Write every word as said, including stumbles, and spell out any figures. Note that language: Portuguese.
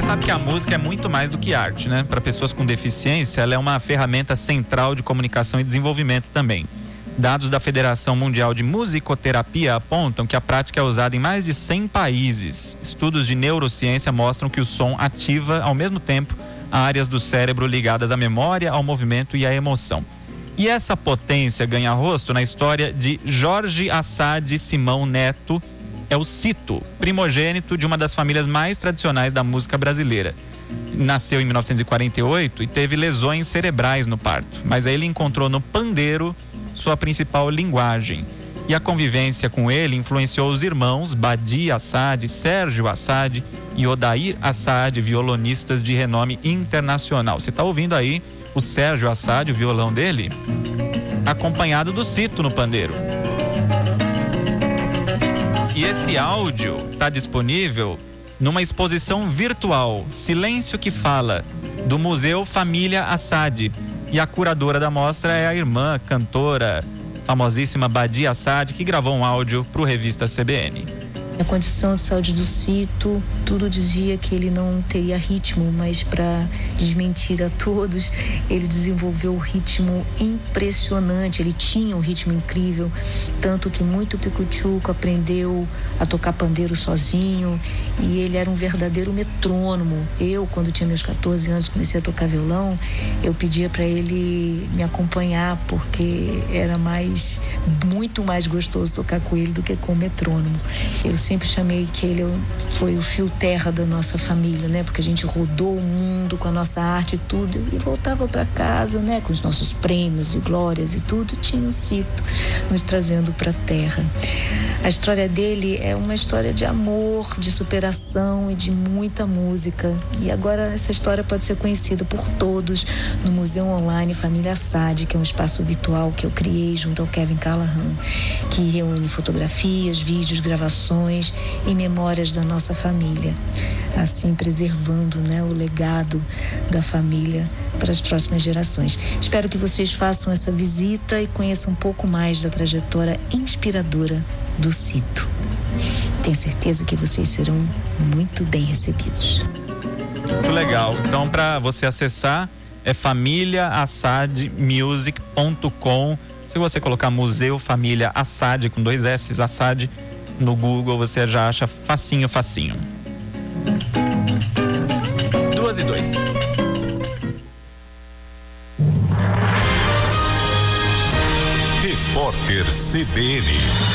sabe que a música é muito mais do que arte, né? Para pessoas com deficiência, ela é uma ferramenta central de comunicação e desenvolvimento também. Dados da Federação Mundial de Musicoterapia apontam que a prática é usada em mais de cem países. Estudos de neurociência mostram que o som ativa, ao mesmo tempo, áreas do cérebro ligadas à memória, ao movimento e à emoção. E essa potência ganha rosto na história de Jorge Assad Simão Neto. É o Cito, primogênito de uma das famílias mais tradicionais da música brasileira. Nasceu em mil novecentos e quarenta e oito e teve lesões cerebrais no parto, mas aí ele encontrou no pandeiro sua principal linguagem. E a convivência com ele influenciou os irmãos Badi Assad, Sérgio Assad e Odair Assad, violonistas de renome internacional. Você está ouvindo aí o Sérgio Assad, o violão dele, acompanhado do Cito no pandeiro. E esse áudio está disponível numa exposição virtual, Silêncio que Fala, do Museu Família Assad. E a curadora da mostra é a irmã, cantora, famosíssima Badi Assad, que gravou um áudio para o Revista C B N. A condição de saúde do Cito, tudo dizia que ele não teria ritmo, mas para desmentir a todos, ele desenvolveu um ritmo impressionante, ele tinha um ritmo incrível, tanto que muito picuchuco aprendeu a tocar pandeiro sozinho, e ele era um verdadeiro metrônomo. Eu, quando tinha meus catorze anos, comecei a tocar violão, eu pedia para ele me acompanhar, porque era mais, muito mais gostoso tocar com ele do que com o metrônomo. Eu sempre chamei que ele foi o fio terra da nossa família, né? Porque a gente rodou o mundo com a nossa arte e tudo, e voltava para casa, né? Com os nossos prêmios e glórias e tudo, e tinha o Cito nos trazendo para a terra. A história dele é uma história de amor, de superação e de muita música. E agora essa história pode ser conhecida por todos no Museu Online Família Assad, que é um espaço virtual que eu criei junto ao Kevin Callahan, que reúne fotografias, vídeos, gravações e memórias da nossa família, assim preservando, né, o legado da família para as próximas gerações. Espero que vocês façam essa visita e conheçam um pouco mais da trajetória inspiradora do Cito. Tenho certeza que vocês serão muito bem recebidos. Muito legal. Então, para você acessar, é família assad music ponto com. Se você colocar Museu Família Assad com dois S, Assad, no Google, você já acha facinho, facinho. Duas e dois. Repórter C B N.